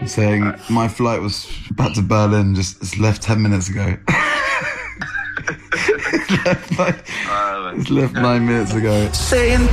saying my flight was back to Berlin just left 10 minutes ago. It's left 9 minutes ago. Saying